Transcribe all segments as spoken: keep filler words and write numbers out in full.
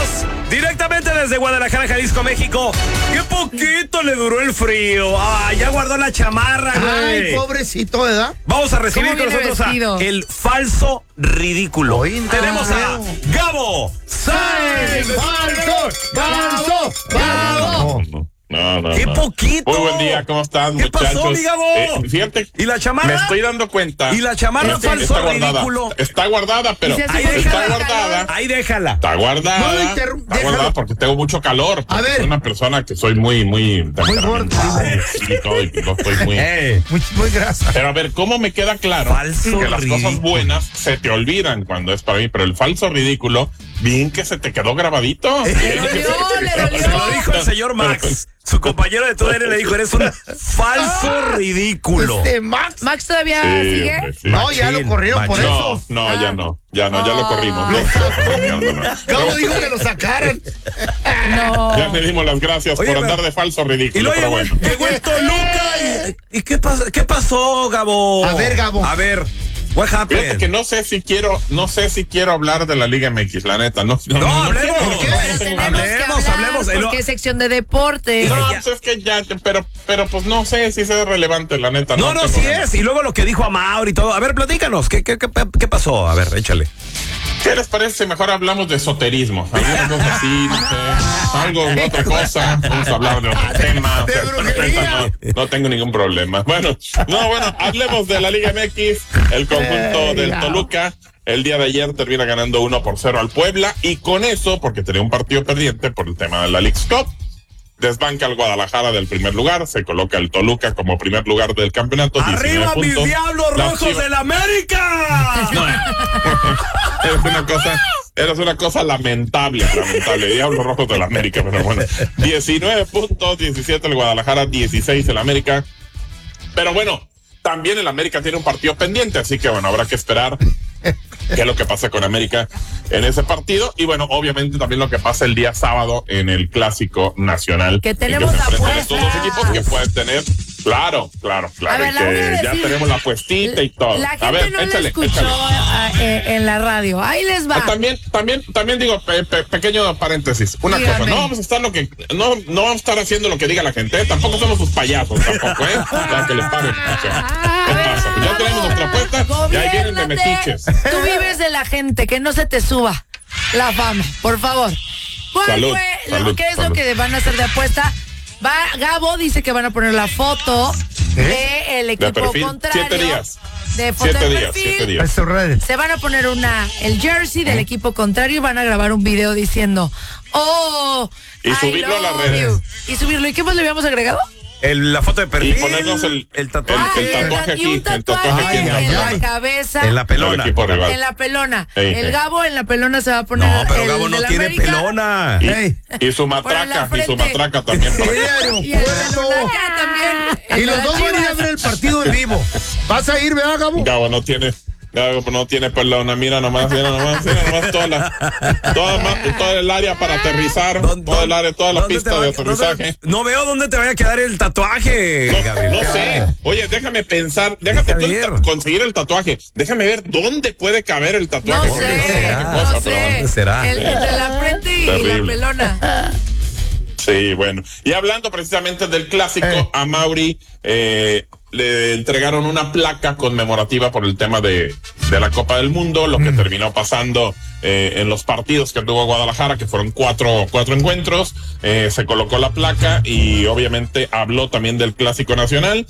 Directamente desde Guadalajara, Jalisco, México. Qué poquito le duró el frío. Ah, ya guardó la chamarra, güey. Ay, pobrecito, ¿verdad? Vamos a recibir con nosotros a el falso ridículo. Hoy no. Tenemos a Gabo Sáenz. ¡Falso! ¡Falso! ¡Falso! No, no, ¡Qué no. poquito! Muy buen día, ¿cómo están, ¿Qué muchachos? pasó, mi Gabo? Eh, fíjate, ¿Y la chamarra? me estoy dando cuenta. ¿Y la chamarra Este, falso está guardada. ridículo? Está guardada, pero Ahí está déjala. guardada. Ahí déjala. Está guardada. No, interrum- está déjalo. guardada porque tengo mucho calor. A ver. Soy una persona que soy muy, muy... Muy gordo. Y todo, y no estoy muy... Eh, Muy, muy grasa. Pero a ver, ¿cómo me queda claro Falso que las ridículo. cosas buenas se te olvidan cuando es para mí? Pero el falso ridículo, bien que se te quedó grabadito. Bien Le que se- dolió, le dolió. Se lo dijo el señor Max. Su compañero de todo le dijo, eres un falso ridículo. Este Max. Max todavía Sí, sigue. hombre, sí. No, ya lo corrieron por machín. eso. No, no, ya no, ya no, ya lo corrimos. Lo- No, no, no. Gabo dijo que lo sacaran. No. Ya le dimos las gracias Oye, por pero- andar de falso Y ridículo, luego pero llegó, bueno. llegó el Toluca. ¿Y, y qué, pasó, qué pasó, Gabo? A ver, Gabo. A ver, what Fíjate happened? que no sé si quiero, no sé si quiero hablar de la Liga M X, la neta, no. No, hablemos. quiero, qué? no, Pero no, tenemos no, que hablemos, hablar hablemos. El- porque es sección de deporte. No, pues es que ya, pero, pero pues no sé si sea relevante, la neta. No, no, tengo sí ganas. es. Y luego lo que dijo a Mauri y todo. A ver, platícanos. ¿Qué, qué, qué, qué pasó? A ver, échale. ¿Qué les parece si mejor hablamos de esoterismo? Hablamos así, no sé, algo de otra cosa. Vamos a hablar de otro tema. De O sea, brujería. no, no tengo ningún problema. Bueno, no, bueno, hablemos de la Liga M X. El conjunto Eh, del no. Toluca el día de ayer termina ganando uno por cero al Puebla y con eso, porque tenía un partido pendiente por el tema de la Leagues Cup, desbanca al Guadalajara del primer lugar, se coloca el Toluca como primer lugar del campeonato. ¡Arriba mis puntos. diablos Las rojos Chivas- del América! Eres una cosa, eres una cosa lamentable, lamentable. Diablos Rojos de la América, pero bueno. diecinueve puntos, diecisiete el Guadalajara, dieciséis el América. Pero bueno, también el América tiene un partido pendiente, así que bueno, habrá que esperar qué es lo que pasa con América en ese partido. Y bueno, obviamente también lo que pasa el día sábado en el Clásico Nacional. Que en tenemos se enfrentan apuestas. estos dos equipos que pueden tener. Claro, claro, claro. A ver, y la voy a que ya decir. tenemos la apuestita y todo. La gente a ver, no échale, la escuchó échale. ah, eh, en la radio. Ahí les va. Ah, También, también, también digo, pe- pe- pequeño paréntesis, una Dígame. cosa, no vamos a estar lo que, no, no vamos a estar haciendo lo que diga la gente, ¿eh? Tampoco somos sus payasos, tampoco, ¿eh? Ya que les paren. O sea, ¿qué pasa? Pues ya tenemos nuestra apuesta y ahí vienen de Gobiérnate. metiches. Tú vives de la gente, que no se te suba la fama, por favor. ¿Cuál Salud, fue? salud, ¿Qué es salud. lo que van a hacer de apuesta? Va, Gabo dice que van a poner la foto del equipo perfil, contrario. siete días. De foto Siete de días, perfil. siete días. Estos redes. Se van a poner una el jersey del equipo contrario y van a grabar un video diciendo, oh, Y I subirlo a las love redes. you. Y subirlo. ¿Y qué más le habíamos agregado? El, la foto de perfil. Y ponernos el, el tatuaje. el, el tatuaje y aquí, un el tatuaje, tatuaje aquí. en Ay, la ay. cabeza. En la pelona. El equipo rival. En la pelona. Ey, el ey. Gabo en la pelona se va a poner. No, pero el Gabo no de la tiene América. pelona. Y, Ey. y su Por la matraca, y su frente. matraca también. para que- Y el de Lunaca también. Y los dos van a ir a ver el partido en vivo. ¿Vas a ir, verdad, Gabo? Gabo no tiene, Gabo no tiene pelona, mira nomás, mira nomás, mira nomás toda la, toda, ma- toda el área para aterrizar, ¿Dónde- toda el área, toda la dónde pista te va- de aterrizaje. dónde- No veo dónde te vaya a quedar el tatuaje, No, Gabriel. no sé. Oye, déjame pensar, déjate Déjame tú el ta- ver. conseguir el tatuaje. Déjame ver dónde puede caber el No tatuaje. sé, será? Qué no cosa, pero sé. bueno. ¿Dónde será? El, el de la frente y Terrible. la pelona. Sí, bueno. Y hablando precisamente del clásico, Eh. a Mauri eh, le entregaron una placa conmemorativa por el tema de, de la Copa del Mundo, lo que terminó pasando eh, en los partidos que tuvo Guadalajara, que fueron cuatro, cuatro encuentros. Eh, se colocó la placa y obviamente habló también del Clásico Nacional.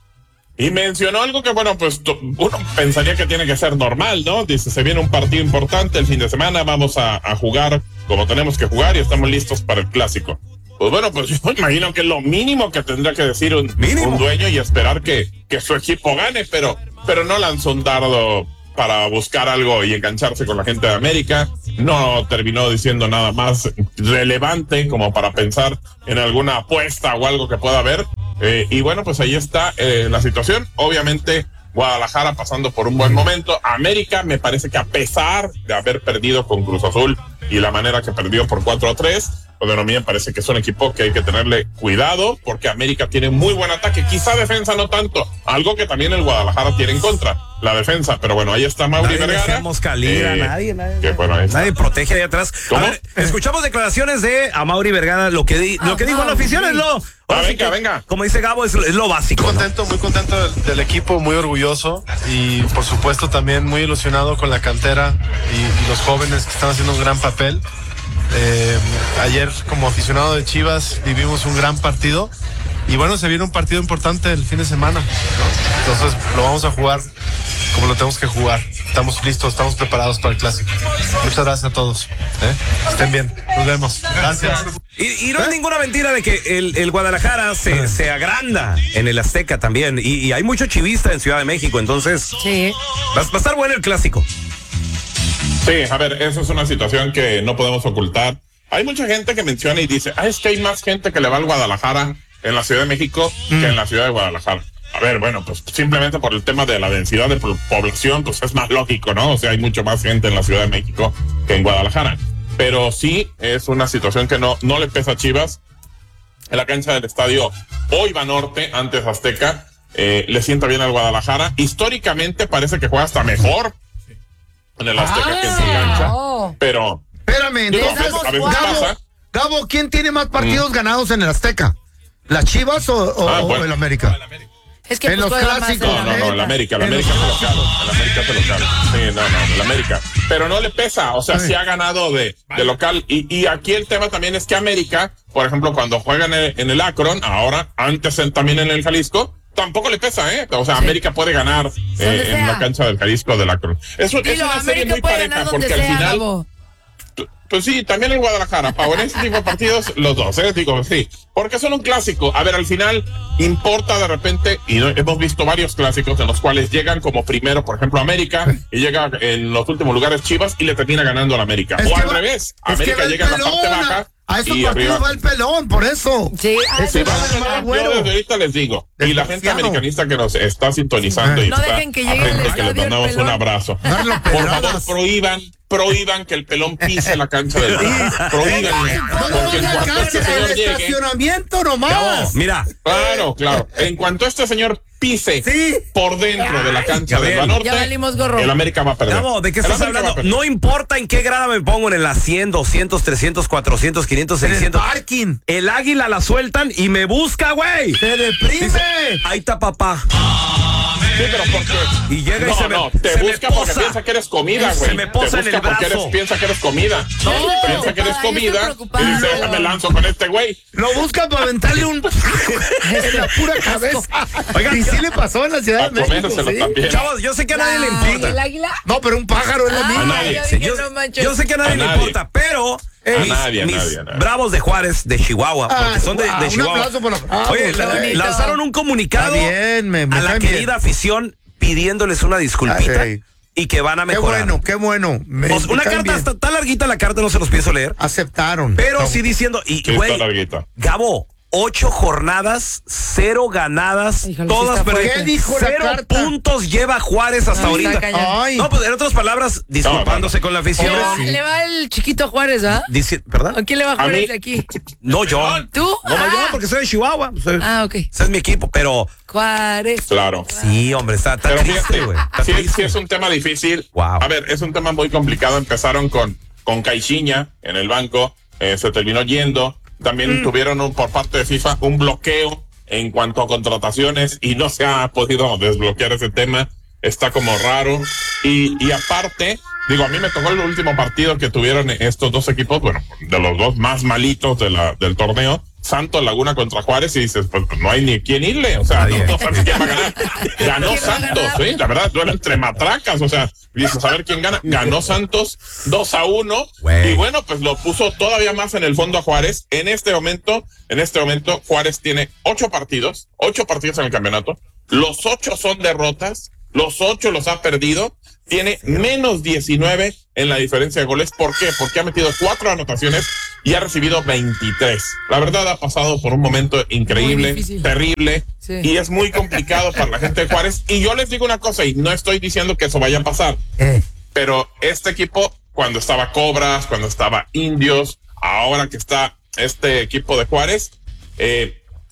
Y mencionó algo que, bueno, pues to- uno pensaría que tiene que ser normal, ¿no? Dice, se viene un partido importante el fin de semana, vamos a, a jugar como tenemos que jugar y estamos listos para el clásico. Pues bueno, pues yo imagino que es lo mínimo que tendría que decir un, Mínimo. un dueño y esperar que, que su equipo gane, pero, pero no lanzó un dardo para buscar algo y engancharse con la gente de América. No terminó diciendo nada más relevante como para pensar en alguna apuesta o algo que pueda haber. Eh, y bueno, pues ahí está eh, la situación. Obviamente Guadalajara pasando por un buen momento. América me parece que a pesar de haber perdido con Cruz Azul y la manera que perdió por cuatro a tres, pues bueno, a mí me parece que es un equipo que hay que tenerle cuidado porque América tiene muy buen ataque, quizá defensa no tanto, algo que también el Guadalajara tiene en contra. la defensa, pero bueno, ahí está Mauri Nadie Vergara. decíamos Calira, Eh, nadie, nadie, que, bueno, ahí está. nadie protege ahí atrás. A ¿Cómo? ver, escuchamos declaraciones de Amaury Vergara, lo que di, lo que dijo la afición es lo, Ah, ahora sí venga, que, venga. como dice Gabo, es, es lo básico, Muy ¿no? contento, muy contento del, del equipo, muy orgulloso y por supuesto también muy ilusionado con la cantera y, y los jóvenes que están haciendo un gran papel. Eh, ayer como aficionado de Chivas vivimos un gran partido y bueno, se viene un partido importante el fin de semana, ¿no? Entonces lo vamos a jugar como lo tenemos que jugar. Estamos listos, estamos preparados para el clásico. Muchas gracias a todos. ¿eh? Estén bien, nos vemos. Gracias. Y, y no es ninguna mentira de que el, el Guadalajara se, se agranda en el Azteca también. Y, y hay mucho chivista en Ciudad de México, entonces Sí. va, va a estar bueno el clásico. Sí, a ver, eso es una situación que no podemos ocultar. Hay mucha gente que menciona y dice, ah, es que hay más gente que le va al Guadalajara en la Ciudad de México mm. que en la ciudad de Guadalajara. A ver, bueno, pues simplemente por el tema de la densidad de población, pues es más lógico, ¿no? O sea, hay mucho más gente en la Ciudad de México que en Guadalajara. Pero sí es una situación que no, no le pesa a Chivas. En la cancha del estadio hoy Banorte, antes Azteca, eh, le sienta bien al Guadalajara. Históricamente parece que juega hasta mejor en el Azteca ah, que en su cancha. Oh. Pero... Espérame, digo, entonces, a veces, a veces Gabo, pasa. Gabo, ¿quién tiene más partidos Mm. ganados en el Azteca? ¿Las Chivas o, o, Ah, bueno. o el América? Es que En pues los juega más clásicos, en No, no, no, el América, el En América los- se lo caro, el América se lo caro. Sí, no, no, el América. Pero no le pesa, o sea, sí, sí ha ganado de, de local. Y, y aquí el tema también es que América, por ejemplo, cuando juega en el, en el Akron, ahora, antes en, también en el Jalisco, tampoco le pesa, ¿eh? O sea, sí. América puede ganar eh, en la cancha del Jalisco del Akron. Eso es Dilo, una serie América muy puede pareja, ganar donde porque al sea, final... Gabo. Pues sí, también en Guadalajara, Pau, en ese tipo de partidos, los dos, ¿eh? Digo, sí, porque son un clásico. A ver, al final importa de repente, y no, hemos visto varios clásicos en los cuales llegan como primero, por ejemplo, América, y llega en los últimos lugares Chivas y le termina ganando a la América. Es o al va, revés, es América llega el en la parte pelón, baja. A esos y partidos arriba. va el pelón, por eso. Sí, ay, Sí, Ese va va a el ganar, güero. yo desde ahorita les digo. Y la gente Desgraciado. americanista que nos está sintonizando y No está dejen que llegue al atenta, que les estadio el mandamos un pelón. abrazo. Darlo Por favor, pedradas. prohíban, prohíban que el pelón pise la cancha del Barça. Prohíbanlo. No Porque nos en cuanto alcance este señor el llegue, estacionamiento Gabo, nomás. mira, claro, claro. En cuanto este señor pise Sí. por dentro de la cancha del Gabriel, Banorte, ya valimos gorro. el América va a perder. Gabo, ¿de qué El estás América va a hablando? perder. No importa en qué grada me pongo, en la cien, doscientos, trescientos, cuatrocientos, quinientos, En el seiscientos. parking. El águila la sueltan y me busca, güey. Se deprime. Ahí está papá. Sí, pero ¿por qué? Y llega y no, se me- no, te se me busca porque posa. piensa que eres comida, güey. Se me posa te en busca el porque brazo. eres, piensa que eres comida. No, piensa que eres preocupada, comida. estoy preocupada. Y dice, déjame lanzo con este güey. Lo busca para aventarle un en la pura cabeza. Oigan, y sí le pasó en la Ciudad A de México. comérselo ¿sí? también. Chavos, yo sé que a nadie le Ay, importa. ¿el águila? No, pero un pájaro es lo Ah, mismo. nadie. yo Sí, dije, yo, no manches. yo sé que a nadie A le nadie. importa, pero A mis, nadie, a mis nadie, a nadie. bravos de Juárez, de Chihuahua, Ah, porque son de, wow, de un Chihuahua. aplauso por los bravos, Oye, qué la- bonito. lanzaron un comunicado Está bien, me- me a la caen querida bien. afición pidiéndoles una disculpita Ay, y que van a Qué mejorar. bueno, qué bueno. Me- O sea, una me caen carta bien. está tan larguita la carta, no se los pienso leer, Aceptaron. pero No. sí diciendo, y Sí, güey, está larguita. Gabo, ocho jornadas, cero ganadas, Híjole, sí todas está perdidas. fuerte. ¿Qué dijo la Cero carta? puntos lleva Juárez hasta No, ahorita. está cañón. Ay. No, pues en otras palabras, disculpándose con la Le afición. va, sí. le va el chiquito Juárez, ¿ah? Dice, ¿verdad? ¿A quién le va A Juárez mí- de aquí? No, yo. ¿Tú? No, no, yo, Ah. porque soy de Chihuahua. Soy- Ah, ok. Ese es mi equipo, pero Juárez. Claro. sí, hombre, está, está Pero triste, fíjate, güey. Está sí, triste. sí es un tema difícil. Wow. A ver, es un tema muy complicado. Empezaron con, con Caixinha en el banco, eh, se terminó yendo. También tuvieron un, por parte de FIFA un bloqueo en cuanto a contrataciones y no se ha podido desbloquear ese tema. Está como raro. Y, y aparte, digo, a mí me tocó el último partido que tuvieron estos dos equipos, bueno, de los dos más malitos de la, del torneo. Santos Laguna contra Juárez y dices, pues no hay ni quién irle, o sea, no, Nadie. no sabes quién va a ganar. Ganó ¿Quién va a Santos, ganar? ¿sí? La verdad, duele entre matracas, o sea, dices, a ver quién gana. Ganó Santos dos a uno Güey. y bueno, pues lo puso todavía más en el fondo a Juárez. En este momento, en este momento, Juárez tiene ocho partidos, ocho partidos en el campeonato. Los ocho son derrotas, los ocho los ha perdido. Tiene menos diecinueve en la diferencia de goles. ¿Por qué? Porque ha metido cuatro anotaciones y ha recibido veintitrés. La verdad ha pasado por un momento increíble, Muy difícil. terrible, Sí. y es muy complicado para la gente de Juárez. Y yo les digo una cosa, y no estoy diciendo que eso vaya a pasar, Eh, pero este equipo, cuando estaba Cobras, cuando estaba Indios, ahora que está este equipo de Juárez, eh,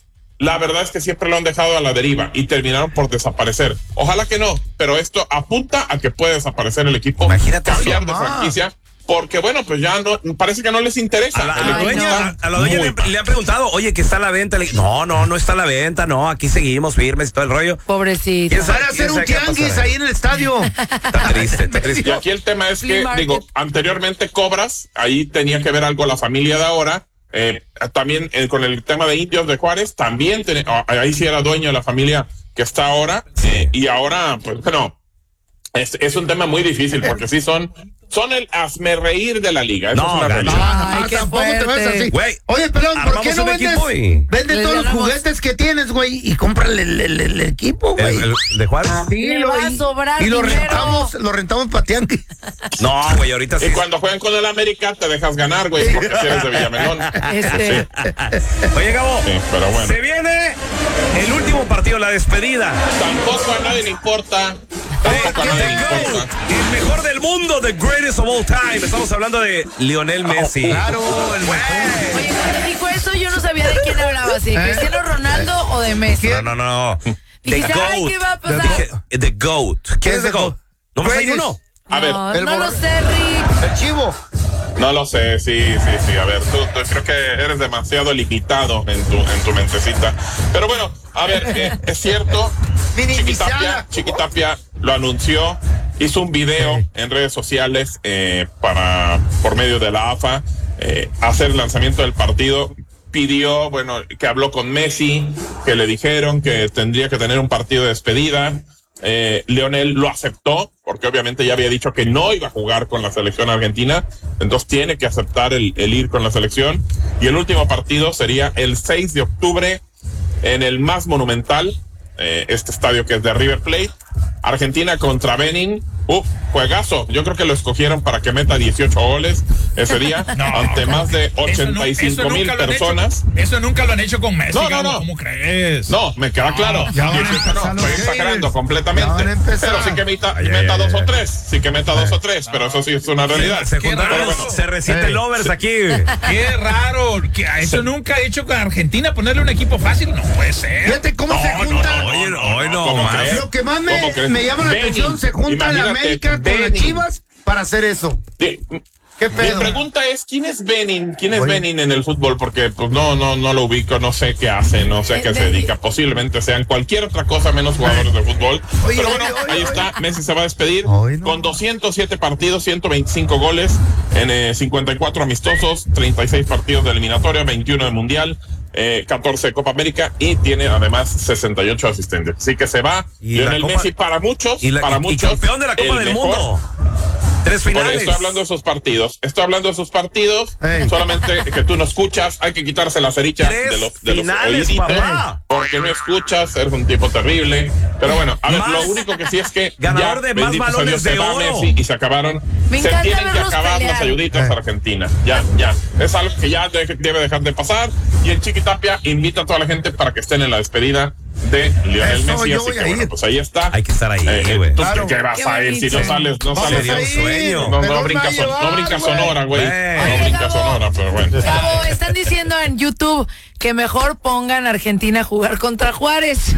la verdad es que siempre lo han dejado a la deriva y terminaron por desaparecer. Ojalá que no, pero esto apunta a que puede desaparecer el equipo. Imagínate, cambiar de franquicia. Porque bueno, pues ya no, parece que no les interesa. A la, a El la equipo dueña, está a, a la dueña le, le han preguntado, oye, que está a la venta. Le, no, no, no está a la venta, no, aquí seguimos firmes y todo el rollo. Pobrecito. ¿Quién sabe- Van a quién hacer un sabe qué va a tianguis pasar? ahí en el estadio. Está triste, está triste. Y aquí el tema es Flea que, market. digo, anteriormente Cobras, ahí tenía que ver algo la familia de ahora. Eh, también eh, con el tema de Indios de Juárez, también ten- ah, ahí sí era dueño de la familia que está ahora. Eh, y ahora, pues bueno, es, es un tema muy difícil porque sí son, son el hazmerreír de la liga. Eso No, es una gacho. realidad. Ay, qué tampoco te ves fuerte. así. Güey, Oye, pelón, ¿por qué armamos no un vendes? equipo y- Vende Les todos los ganamos. juguetes que tienes, güey, y cómprale el, el- el equipo, güey. el, el de Juárez. Sí, Le lo- va a y- sobrar y lo dinero. rentamos, lo rentamos para tianguis. No, güey, ahorita sí. Y cuando juegan con el América te dejas ganar, güey, porque si eres de Villamelón. Este, Oye, Gabo, Sí, pero bueno. se viene el último partido, la despedida. Tampoco a nadie le importa. Tampoco a nadie le importa. El mejor del mundo, the greatest of all time. Estamos hablando de Lionel Messi. Claro, el Güey. oye, cuando dijo eso yo no sabía de quién hablaba, si de ¿Eh? Cristiano Ronaldo o de Messi. No, no, no. The Dijiste, ay, ¿qué va a GOAT. pasar? The, the GOAT. ¿Quién es the GOAT? ¿No más hay Greatest. uno? A ver, No, el no lo borra- sé, Rick. El chivo. no lo sé, sí, sí, sí. A ver, tú, tú creo que eres demasiado limitado en tu, en tu mentecita. Pero bueno, a ver, eh, es cierto, Mini Chiquitapia, Cristiana. Chiquitapia lo anunció, hizo un video en redes sociales eh, para, por medio de la A F A, eh, hacer el lanzamiento del partido. Pidió, bueno, que habló con Messi, que le dijeron que tendría que tener un partido de despedida. Eh, Lionel lo aceptó, porque obviamente ya había dicho que no iba a jugar con la selección argentina, entonces tiene que aceptar el, el ir con la selección. Y el último partido sería el seis de octubre en el más monumental, eh, este estadio que es de River Plate, Argentina contra Benin. Uf, juegazo. Yo creo que lo escogieron para que meta dieciocho goles ese día, No, ante más de Eso nu- ochenta y cinco eso mil nunca lo han personas. hecho- eso nunca lo han hecho con Messi. No, no, Gabo, no. ¿Cómo crees? No, me queda claro. ya van a dieciocho empezar no, los estoy exagerando haters. completamente. Ya van a empezar. Pero sí que meta, Ay, ay, meta ay, dos ay. o tres. Sí que meta dos o tres, pero eso sí es una realidad. Se Qué juntaron, raro. los- se resienten Ey. lovers aquí. Qué raro. Que a eso nunca ha hecho con Argentina ponerle un equipo fácil. No puede ser. Fíjate cómo se No, no, junta. no, Oye, hoy no, ¿cómo más. crees? Lo que más me, ¿Cómo crees? me llama la Benin. atención, se junta la Imagínate, América con las Benin. Chivas para hacer eso. Sí, ¿Qué mi pedo? pregunta es, ¿quién es Benin? ¿Quién es Oye. Benin en el fútbol? Porque pues no, no, no lo ubico, no sé qué hace, no sé a qué se dedica. Posiblemente sean cualquier otra cosa menos jugadores de fútbol. Oye, Pero oye, bueno, oye, ahí oye. está, Messi se va a despedir Oye, no. con doscientos siete partidos, ciento veinticinco goles en eh, cincuenta y cuatro amistosos, treinta y seis partidos de eliminatoria, veintiuno de mundial, eh, catorce de Copa América y tiene además sesenta y ocho asistentes. Así que se va Y la Lionel Copa- Messi para muchos, Y, la, para y- y muchos. campeón de la Copa el del mejor. Mundo. Tres Por finales. estoy hablando de esos partidos. Estoy hablando de esos partidos. Ey. Solamente que tú no escuchas. Hay que quitarse la cerilla Tres de los, de los finales, oíditos, papá. porque no escuchas. Eres un tipo terrible. Pero bueno, a ver, Más lo único que sí es que ganador ya, de más bendito sea balones Dios, se de va oro. Messi y se acabaron. Me se encanta tienen que verlos acabar pelear. las ayuditas Eh. a Argentina. Ya, ya. Es algo que ya de- debe dejar de pasar. Y el Chiquitapia invita a toda la gente para que estén en la despedida de Lionel Eso, Messi. yo Así voy que a bueno, ir. pues ahí está. Hay que estar ahí, Eh, güey. ¿tú Claro. qué vas Qué a ir si no bonito. sales? No Vamos sales. Sería un a ir. sueño. No, Me no los brinca, va a son- no llevar, brinca güey. Sonora, güey. Güey. No Oye, brinca Gabo. Sonora, pero bueno. Gabo, están diciendo en YouTube que mejor pongan a Argentina a jugar contra Juárez.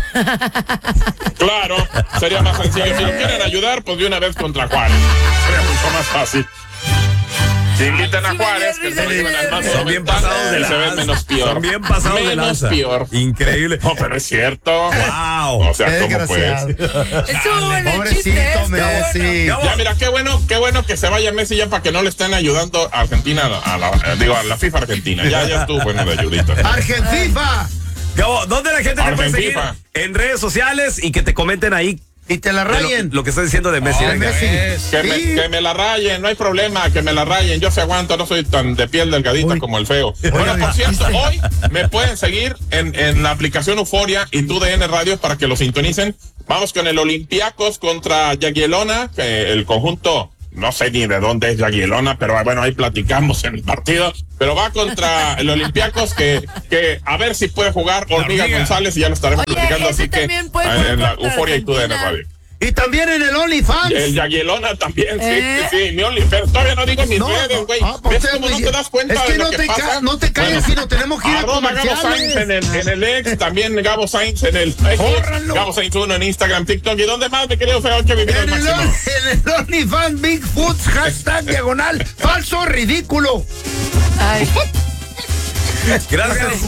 Claro, sería más sencillo. Si lo quieren ayudar, pues de una vez contra Juárez. Sería mucho más fácil. Si invitan a Sí me Juárez, dio que risa, se sí lleven me al dio más risa. Son bien monumental pasados de y se ven lanza. menos peor. Son bien pasados de Menos lanza. peor. Increíble. No, pero es cierto. Wow. O sea, Qué ¿cómo desgraciado. puedes? Estuvo bueno el Pobrecito chiste, estuvo Messi. bueno. Ya, mira, qué bueno, qué bueno que se vaya Messi ya para que no le estén ayudando a Argentina, a la, eh, digo, a la FIFA Argentina. Ya, ya estuvo bueno de ayudita. Argentina. Gabo, ¿dónde la gente te puede seguir? Argentina. En redes sociales y que te comenten ahí Y te la de lo, rayen. lo que estás diciendo de Messi. Oh, Venga. Messi. Es. Que, me, Sí. que me la rayen, no hay problema, que me la rayen. Yo se aguanto, no soy tan de piel delgadita Uy. como el feo. Bueno, por cierto, hoy me pueden seguir en, en la aplicación Euforia y T U D N Radio para que lo sintonicen. Vamos con el Olympiacos contra Jagiellona, que el conjunto, no sé ni de dónde es Jagiellona, pero bueno, ahí platicamos en el partido. Pero va contra el Olympiacos, que, que a ver si puede jugar Hormiga Hormiga. González y ya lo estaremos Oye, platicando. ese Así que también puede en, jugar en la contra Euforia y T U D N Argentina. Radio. Y también en el OnlyFans. Y el Yaguelona también, ¿Eh? sí, sí, sí, mi OnlyFans. Todavía no digo mis No, redes, güey. ah, pues ¿Ves te- cómo no te das cuenta es que de lo no que te pasa? ca- no te calles, sino tenemos que ir a Arroba Gabo comerciales. Sainz en el, en el ex, también Gabo Sainz en el Facebook. Córranlo. Gabo Sainz uno en Instagram, TikTok. ¿Y dónde más, mi querido Feo? Que vivir al En el, máximo. on- en el OnlyFans Bigfoot, hashtag diagonal, falso ridículo. Ay. Gracias.